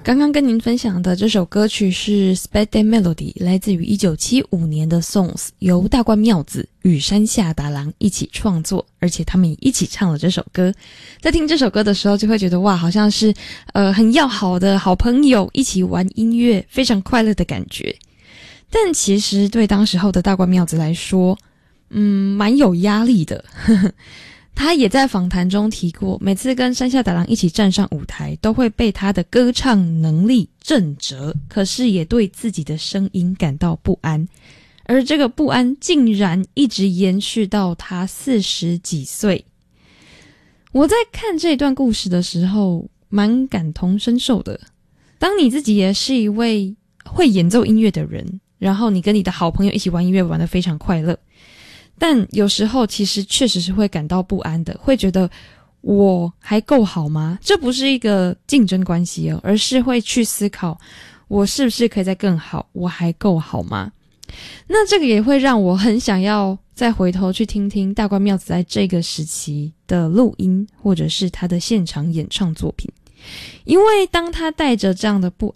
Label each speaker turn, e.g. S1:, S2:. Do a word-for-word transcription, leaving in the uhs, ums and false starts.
S1: 刚刚跟您分享的这首歌曲是 Spade Melody， 来自于一九七五年的 Songs， 由大关妙子与山下达郎一起创作，而且他们也一起唱了这首歌。在听这首歌的时候就会觉得哇，好像是呃很要好的好朋友一起玩音乐，非常快乐的感觉。但其实对当时候的大关妙子来说，嗯，蛮有压力的。他也在访谈中提过，每次跟山下达郎一起站上舞台，都会被他的歌唱能力震折，可是也对自己的声音感到不安。而这个不安竟然一直延续到他四十几岁。我在看这段故事的时候，蛮感同身受的。当你自己也是一位会演奏音乐的人，然后你跟你的好朋友一起玩音乐，玩得非常快乐。但有时候其实确实是会感到不安的，会觉得我还够好吗？这不是一个竞争关系哦，而是会去思考我是不是可以再更好，我还够好吗？那这个也会让我很想要再回头去听听大关妙子在这个时期的录音，或者是他的现场演唱作品。因为当他带着这样的不